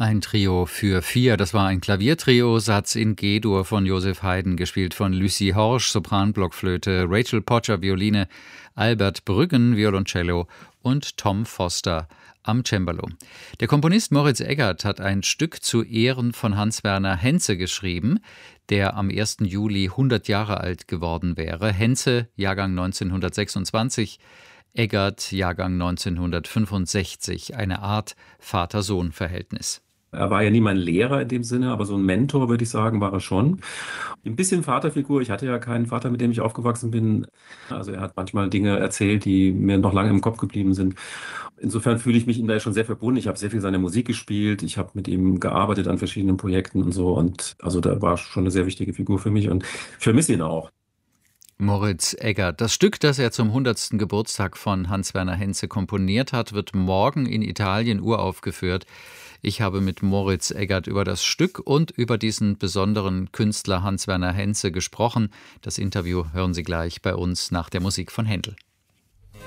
Ein Trio für vier, das war ein Klaviertrio, Satz in G-Dur von Joseph Haydn, gespielt von Lucy Horsch, Sopranblockflöte, Rachel Potter, Violine, Albert Brüggen, Violoncello und Tom Foster am Cembalo. Der Komponist Moritz Eggert hat ein Stück zu Ehren von Hans-Werner Henze geschrieben, der am 1. Juli 100 Jahre alt geworden wäre. Henze, Jahrgang 1926, Eggert, Jahrgang 1965, eine Art Vater-Sohn-Verhältnis. Er war ja nie mein Lehrer in dem Sinne, aber so ein Mentor, würde ich sagen, war er schon. Ein bisschen Vaterfigur. Ich hatte ja keinen Vater, mit dem ich aufgewachsen bin. Also er hat manchmal Dinge erzählt, die mir noch lange im Kopf geblieben sind. Insofern fühle ich mich ihm da schon sehr verbunden. Ich habe sehr viel seine Musik gespielt. Ich habe mit ihm gearbeitet an verschiedenen Projekten und so. Und also da war schon eine sehr wichtige Figur für mich und ich vermisse ihn auch. Moritz Eggert. Das Stück, das er zum 100. Geburtstag von Hans-Werner Henze komponiert hat, wird morgen in Italien uraufgeführt. Ich habe mit Moritz Eggert über das Stück und über diesen besonderen Künstler Hans-Werner Henze gesprochen. Das Interview hören Sie gleich bei uns nach der Musik von Händel.